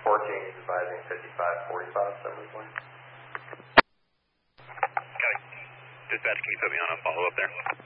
14 is advising 5545 summary point. Okay. Dispatch, can you put me on a follow-up there?